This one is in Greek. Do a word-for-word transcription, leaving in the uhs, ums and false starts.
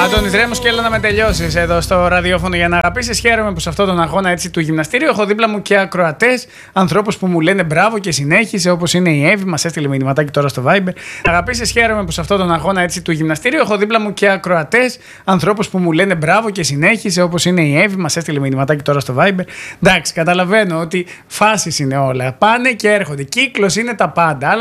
Αντώνης Ρέμος και έλα να με τελειώσεις εδώ στο ραδιόφωνο για να αγαπήσεις. Χαίρομαι που σε αυτόν τον αγώνα έτσι, του γυμναστήριου έχω δίπλα μου και ακροατές, ανθρώπους που μου λένε μπράβο και συνέχισε, όπως είναι η Εύη, μας έστειλε μηνυματάκι τώρα στο Viber. Αγαπήσεις, χαίρομαι που σε αυτόν τον αγώνα έτσι, του γυμναστήριου έχω δίπλα μου και ακροατές, ανθρώπους που μου λένε μπράβο και συνέχισε, όπως είναι η Εύη, μας έστειλε μηνυματάκι τώρα στο Viber. Εντάξει, καταλαβαίνω ότι φάσεις είναι όλα. Πάνε και έρχονται. Κύκλος είναι τα πάντα.